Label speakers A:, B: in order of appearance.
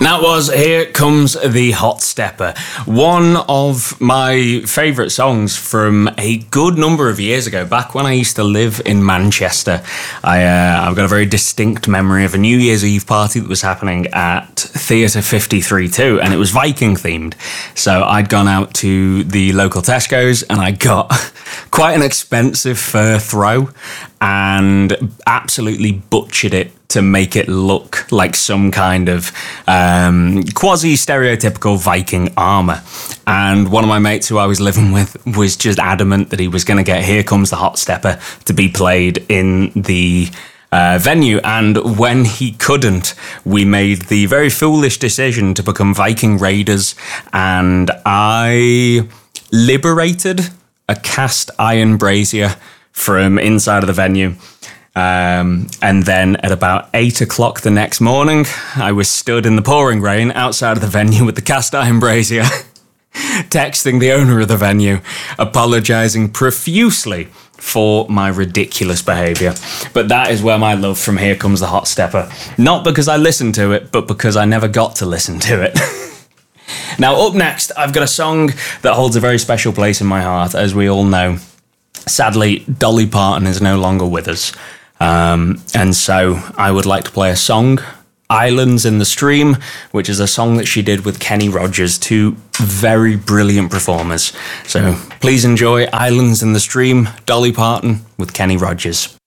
A: That was Here Comes the Hot Stepper, one of my favourite songs from a good number of years ago, back when I used to live in Manchester. I've got a very distinct memory of a New Year's Eve party that was happening at Theatre 53-2, and it was Viking themed. So I'd gone out to the local Tesco's and I got quite an expensive fur throw and absolutely butchered it to make it look like some kind of quasi-stereotypical Viking armour. And one of my mates who I was living with was just adamant that he was going to get Here Comes the Hot Stepper to be played in the venue. And when he couldn't, we made the very foolish decision to become Viking raiders, and I liberated a cast iron brazier from inside of the venue. And then at about 8 o'clock the next morning, I was stood in the pouring rain outside of the venue with the cast iron brazier, texting the owner of the venue, apologising profusely for my ridiculous behaviour. But that is where my love from Here Comes the Hot Stepper. Not because I listened to it, but because I never got to listen to it. Now, up next, I've got a song that holds a very special place in my heart, as we all know. Sadly, Dolly Parton is no longer with us. And so I would like to play a song, Islands in the Stream, which is a song that she did with Kenny Rogers, two very brilliant performers. So please enjoy Islands in the Stream, Dolly Parton with Kenny Rogers.